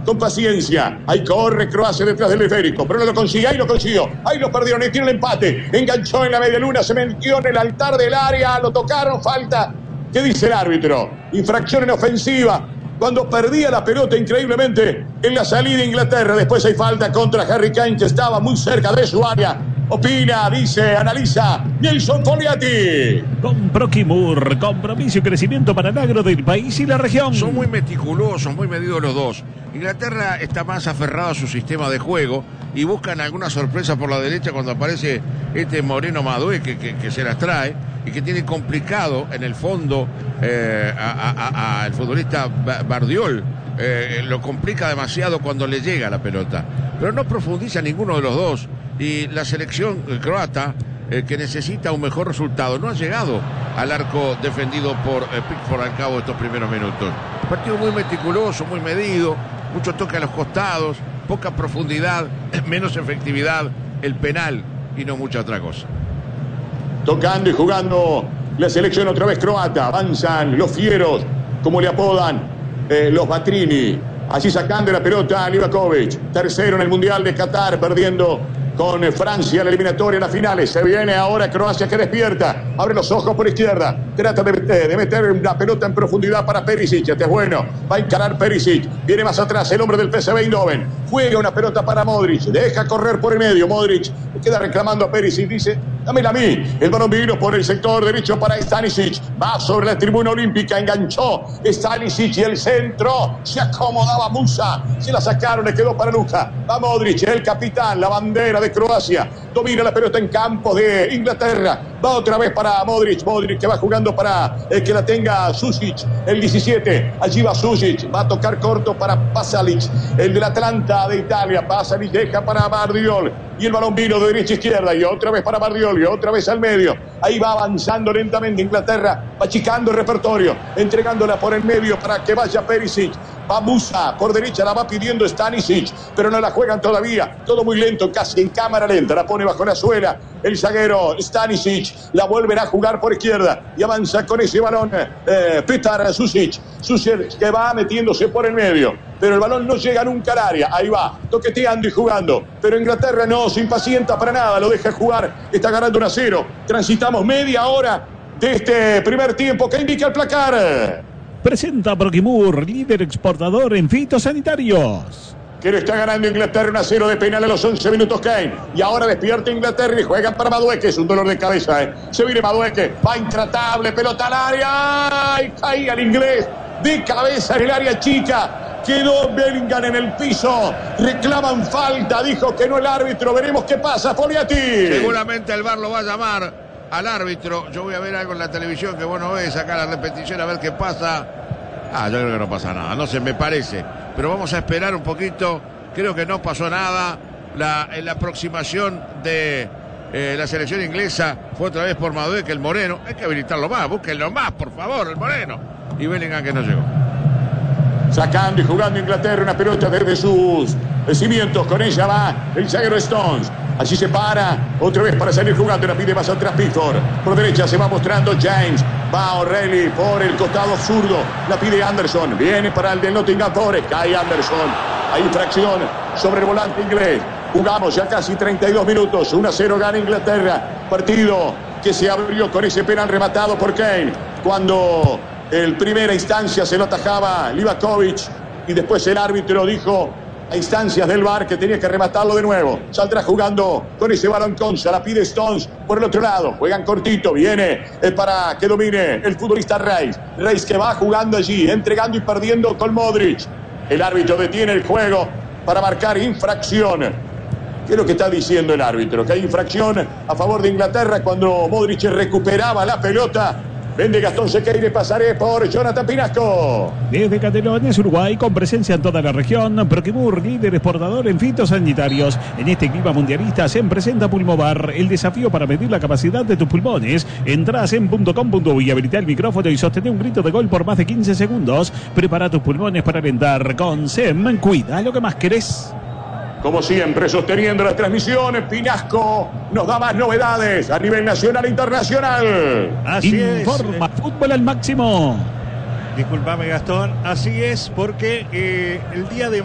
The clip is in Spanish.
con paciencia. Ahí corre Croacia detrás del esférico, pero no lo consigue, ahí lo consiguió. Ahí lo perdieron, y tiene el empate. Enganchó en la media luna, se metió en el altar del área, lo tocaron, falta. ¿Qué dice el árbitro? Infracción en ofensiva. Cuando perdía la pelota increíblemente en la salida de Inglaterra. Después hay falta contra Harry Kane, que estaba muy cerca de su área. Opina, dice, analiza Nelson Foliati. Con Proquimur, compromiso y crecimiento para el agro del país y la región. Son muy meticulosos, muy medidos los dos. Inglaterra está más aferrado a su sistema de juego y buscan alguna sorpresa por la derecha cuando aparece este Moreno Madueque que se las trae y que tiene complicado en el fondo el futbolista Bardiol. Lo complica demasiado cuando le llega la pelota, pero no profundiza ninguno de los dos. Y la selección croata, que necesita un mejor resultado, no ha llegado al arco defendido por Pickford al cabo de estos primeros minutos. Partido muy meticuloso, muy medido, mucho toque a los costados, poca profundidad, menos efectividad, el penal y no mucha otra cosa. Tocando y jugando la selección otra vez croata. Avanzan los fieros, como le apodan, los Batrini. Allí sacando la pelota a Livakovic. Tercero en el Mundial de Qatar, perdiendo con Francia la eliminatoria en las finales. Se viene ahora Croacia, que despierta. Abre los ojos por izquierda. Trata de meter la pelota en profundidad para Perisic. Este es bueno. Va a encarar Perisic. Viene más atrás el hombre del PSV Eindhoven. Juega una pelota para Modric. Deja correr por el medio. Modric queda reclamando a Perisic. Dice, dámela a mí. El balón vino por el sector derecho para Stanisic. Va sobre la tribuna olímpica. Enganchó Stanisic y el centro. Se acomodaba Musa. Se la sacaron. Le quedó para Luka. Va Modric, el capitán, la bandera de Croacia. Domina la pelota en campo de Inglaterra. Va otra vez para Modric. Modric que va jugando para que la tenga Susic, el 17. Allí va Susic. Va a tocar corto para Pasalic, el del Atlanta de Italia. Pasalic deja para Bardiol. Y el balón vino de derecha a izquierda. Y otra vez para Bardiol. Y otra vez al medio. Ahí va avanzando lentamente Inglaterra. Va achicando el repertorio. Entregándola por el medio para que vaya Perisic. Va Musa. Por derecha la va pidiendo Stanisic. Pero no la juegan todavía. Todo muy lento. Casi en cámara lenta. La pone bajo la suela. El zaguero Stanisic. La vuelven a jugar por izquierda. Y avanza con ese balón Petar Susic. Susic que va metiéndose por el medio. Pero el balón no llega nunca al área. Ahí va, toqueteando y jugando. Pero Inglaterra no se impacienta para nada. Lo deja jugar. Está ganando 1-0. Transitamos media hora de este primer tiempo que indica el placar. Presenta Proquimur, líder exportador en fitosanitarios. Que lo está ganando Inglaterra 1-0 de penal a los 11 minutos Kane. Y ahora despierta Inglaterra y juegan para Madueque. Es un dolor de cabeza, Se viene Madueque. Va intratable, pelota al área. Y caía el inglés de cabeza en el área chica. Quedó Bellingham en el piso. Reclaman falta. Dijo que no el árbitro. Veremos qué pasa, Foliati. Seguramente el VAR lo va a llamar al árbitro. Yo voy a ver algo en la televisión que vos no ves. Acá la repetición a ver qué pasa. Yo creo que no pasa nada. No sé, me parece. Pero vamos a esperar un poquito. Creo que no pasó nada. En la aproximación de la selección inglesa fue otra vez por Madueque, el Moreno. Hay que habilitarlo más. Búsquenlo más, por favor, el Moreno. Y Bellingham que no llegó. Sacando y jugando Inglaterra una pelota desde sus cimientos. Con ella va el zaguero Stones. Allí se para otra vez para salir jugando. La pide más atrás Pickford. Por derecha se va mostrando James. Va O'Reilly por el costado zurdo. La pide Anderson. Viene para el del Nottingham Forest. Cae Anderson. Hay infracción sobre el volante inglés. Jugamos ya casi 32 minutos. 1-0 gana Inglaterra. Partido que se abrió con ese penal rematado por Kane. Cuando en primera instancia se lo atajaba Livakovic. Y después el árbitro dijo a instancias del VAR que tenía que rematarlo de nuevo. Saldrá jugando con ese balón Concha. La pide Stones por el otro lado. Juegan cortito. Viene para que domine el futbolista Reis. Reis que va jugando allí, entregando y perdiendo con Modric. El árbitro detiene el juego para marcar infracción. ¿Qué es lo que está diciendo el árbitro? Que hay infracción a favor de Inglaterra cuando Modric recuperaba la pelota. Vende Gastón Sequeira, pasaré por Jonathan Pinasco. Desde Canelones, Uruguay, con presencia en toda la región, Proquimur, líder exportador en fitosanitarios. En este clima mundialista se presenta Pulmovar, el desafío para medir la capacidad de tus pulmones. Entrá a sem.com.uy y habilita el micrófono y sostén un grito de gol por más de 15 segundos. Prepara tus pulmones para alentar. Con SEM, cuida lo que más querés. Como siempre, sosteniendo las transmisiones, Pinasco nos da más novedades a nivel nacional e internacional. Así Informa es. Fútbol al máximo. Disculpame, Gastón. Así es, porque el día de